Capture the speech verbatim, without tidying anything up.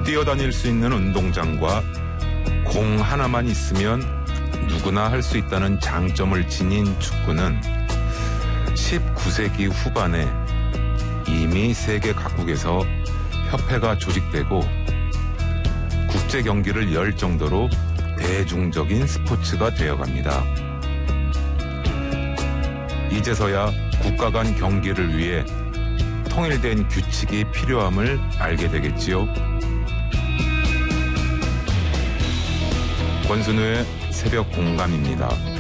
뛰어다닐 수 있는 운동장과 공 하나만 있으면 누구나 할 수 있다는 장점을 지닌 축구는 십구 세기 후반에 이미 세계 각국에서 협회가 조직되고 국제 경기를 열 정도로 대중적인 스포츠가 되어갑니다. 이제서야 국가 간 경기를 위해 통일된 규칙이 필요함을 알게 되겠지요. 권순우의 새벽 공감입니다.